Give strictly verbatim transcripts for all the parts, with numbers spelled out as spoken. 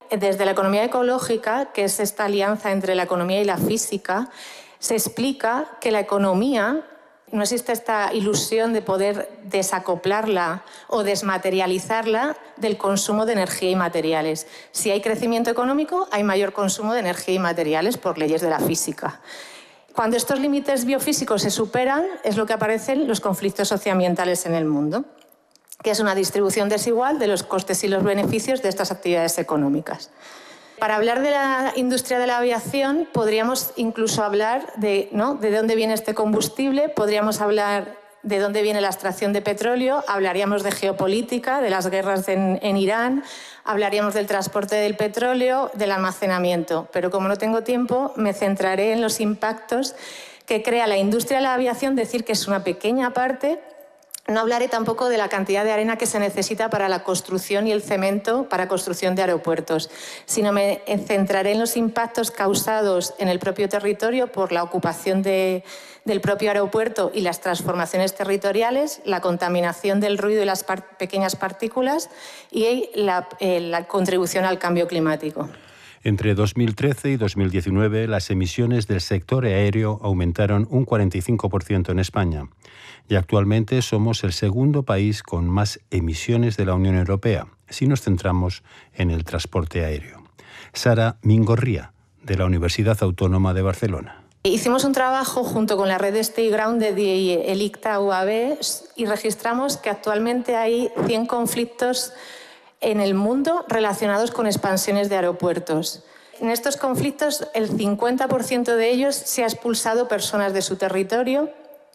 desde la economía ecológica, que es esta alianza entre la economía y la física, se explica que la economía, no existe esta ilusión de poder desacoplarla o desmaterializarla del consumo de energía y materiales. Si hay crecimiento económico, hay mayor consumo de energía y materiales por leyes de la física. Cuando estos límites biofísicos se superan, es lo que aparecen los conflictos socioambientales en el mundo, que es una distribución desigual de los costes y los beneficios de estas actividades económicas. Para hablar de la industria de la aviación, podríamos incluso hablar de, ¿no?, de dónde viene este combustible, podríamos hablar de dónde viene la extracción de petróleo, hablaríamos de geopolítica, de las guerras en, en Irán, hablaríamos del transporte del petróleo, del almacenamiento. Pero como no tengo tiempo, me centraré en los impactos que crea la industria de la aviación, decir que es una pequeña parte. No hablaré tampoco de la cantidad de arena que se necesita para la construcción y el cemento para construcción de aeropuertos, sino me centraré en los impactos causados en el propio territorio por la ocupación de, del propio aeropuerto y las transformaciones territoriales, la contaminación del ruido y las par- pequeñas partículas y la, eh, la contribución al cambio climático. Entre dos mil trece y dos mil diecinueve, las emisiones del sector aéreo aumentaron un cuarenta y cinco por ciento en España y actualmente somos el segundo país con más emisiones de la Unión Europea, si nos centramos en el transporte aéreo. Sara Mingorría, de la Universidad Autónoma de Barcelona. Hicimos un trabajo junto con la red Stay Grounded y el I C T A U A B y registramos que actualmente hay cien conflictos en el mundo relacionados con expansiones de aeropuertos. En estos conflictos, el cincuenta por ciento de ellos se ha expulsado personas de su territorio,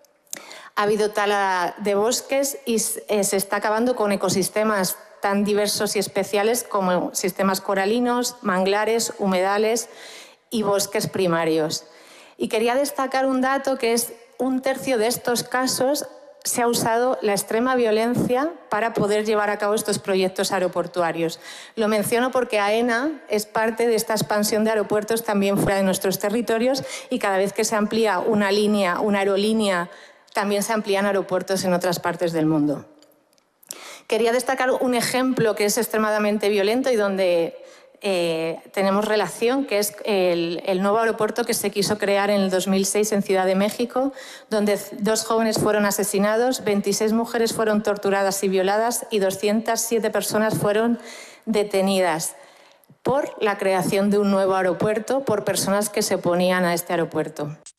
ha habido tala de bosques y se está acabando con ecosistemas tan diversos y especiales como sistemas coralinos, manglares, humedales y bosques primarios. Y quería destacar un dato que es un tercio de estos casos se ha usado la extrema violencia para poder llevar a cabo estos proyectos aeroportuarios. Lo menciono porque AENA es parte de esta expansión de aeropuertos también fuera de nuestros territorios y cada vez que se amplía una línea, una aerolínea, también se amplían aeropuertos en otras partes del mundo. Quería destacar un ejemplo que es extremadamente violento y donde Eh, tenemos relación, que es el, el nuevo aeropuerto que se quiso crear en el dos mil seis en Ciudad de México, donde dos jóvenes fueron asesinados, veintiséis mujeres fueron torturadas y violadas y doscientas siete personas fueron detenidas por la creación de un nuevo aeropuerto, por personas que se oponían a este aeropuerto.